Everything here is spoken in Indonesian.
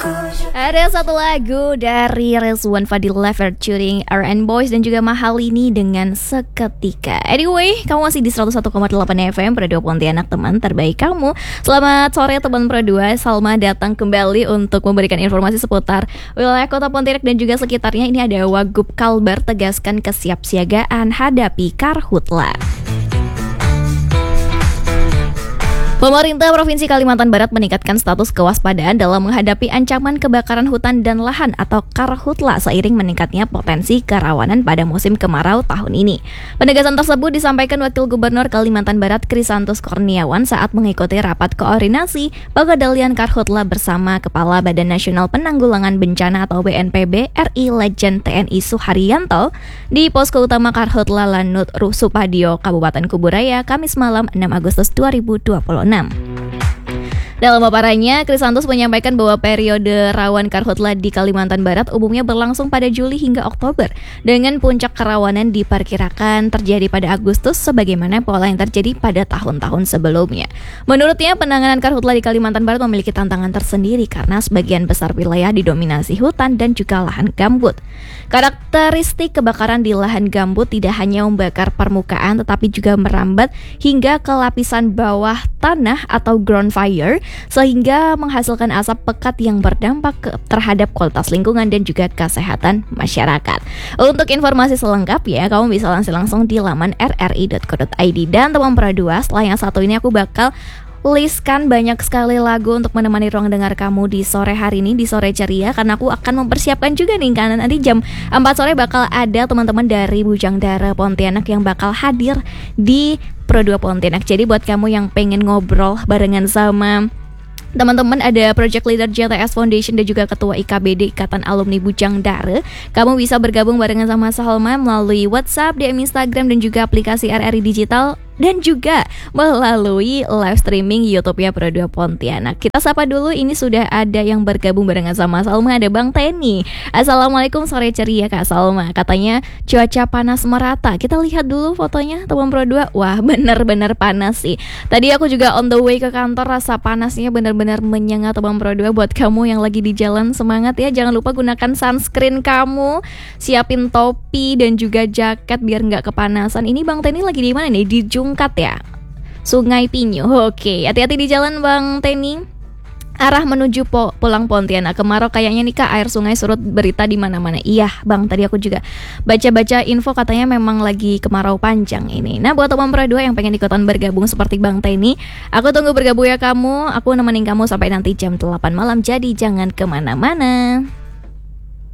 Ada satu lagu dari Rizwan Fadila featuring RN Boys dan juga Mahalini dengan Seketika. Anyway, kamu masih di 101,8 FM Pro 2 Pontianak, teman terbaik kamu. Selamat sore teman Pro 2. Salma datang kembali untuk memberikan informasi seputar wilayah Kota Pontianak dan juga sekitarnya. Ini ada Wagub Kalbar tegaskan kesiapsiagaan hadapi karhutla. Pemerintah Provinsi Kalimantan Barat meningkatkan status kewaspadaan dalam menghadapi ancaman kebakaran hutan dan lahan atau karhutla seiring meningkatnya potensi kerawanan pada musim kemarau tahun ini. Penegasan tersebut disampaikan Wakil Gubernur Kalimantan Barat Krisantus Kurniawan saat mengikuti rapat koordinasi pengendalian karhutla bersama Kepala Badan Nasional Penanggulangan Bencana atau BNPB RI Legend TNI Suharyanto di Posko Utama Karhutla Lanut Supadio, Kabupaten Kuburaya, Kamis malam 6 Agustus 2026. Dalam paparannya, Krisantus menyampaikan bahwa periode rawan karhutla di Kalimantan Barat umumnya berlangsung pada Juli hingga Oktober, dengan puncak kerawanan diperkirakan terjadi pada Agustus sebagaimana pola yang terjadi pada tahun-tahun sebelumnya. Menurutnya, penanganan karhutla di Kalimantan Barat memiliki tantangan tersendiri karena sebagian besar wilayah didominasi hutan dan juga lahan gambut. Karakteristik kebakaran di lahan gambut tidak hanya membakar permukaan tetapi juga merambat hingga ke lapisan bawah tanah atau ground fire, sehingga menghasilkan asap pekat yang berdampak terhadap kualitas lingkungan dan juga kesehatan masyarakat. Untuk informasi selengkapnya, kamu bisa langsung di laman rri.co.id. Dan teman Pro 2, setelah yang satu ini aku bakal listkan banyak sekali lagu untuk menemani ruang dengar kamu di sore hari ini, di sore ceria, karena aku akan mempersiapkan juga nih, karena nanti jam 4 sore bakal ada teman-teman dari Bujang Dara Pontianak yang bakal hadir di Pro 2 Pontianak. Jadi buat kamu yang pengen ngobrol barengan sama teman-teman, ada Project Leader JTS Foundation dan juga Ketua IKBD Ikatan Alumni Bujang Dara, kamu bisa bergabung barengan sama Salma melalui WhatsApp, DM Instagram dan juga aplikasi RRI Digital, dan juga melalui live streaming YouTube-nya Pro 2 Pontianak. Kita sapa dulu, ini sudah ada yang bergabung barengan sama Salma, ada Bang Teni. Assalamualaikum, sore ceria Kak Salma. Katanya cuaca panas merata. Kita lihat dulu fotonya teman Pro 2. Wah, benar-benar panas sih. Tadi aku juga on the way ke kantor, rasa panasnya benar-benar menyengat teman Pro 2. Buat kamu yang lagi di jalan, semangat ya. Jangan lupa gunakan sunscreen kamu, siapin topi dan juga jaket biar nggak kepanasan. Ini Bang Teni lagi di mana nih? Di Jungkat ya, Sungai Pinyu. Oke, hati-hati di jalan Bang Teni. Arah menuju pulang Pontianak. Kemarau kayaknya nih Kak, air sungai surut berita di mana-mana. Iya Bang, tadi aku juga baca-baca info katanya memang lagi kemarau panjang ini. Nah, buat teman Pro 2 yang pengen ikutan bergabung seperti Bang Teni, aku tunggu bergabung ya kamu. Aku nemenin kamu sampai nanti jam 8 malam. Jadi jangan kemana-mana.